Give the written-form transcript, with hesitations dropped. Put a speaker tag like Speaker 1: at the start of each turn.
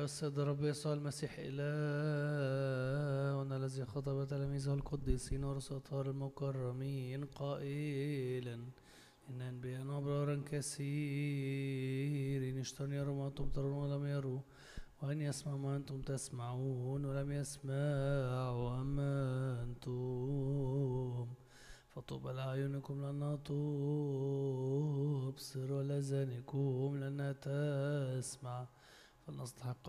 Speaker 1: السيد الرب يسوع المسيح إلهنا الذي خطب تلاميذه القديسين ورسل الأطهار المكرمين قائلا إن أنبياء وأبرارا كثيرين اشترون يروا ما أنتم ترون ولم يروا، وأن يسمعوا ما أنتم تسمعون ولم يسمعوا أما أنتم فطوبى لأعينكم لأنها تبصر ولأذانكم لأنها تسمع، فلنستحق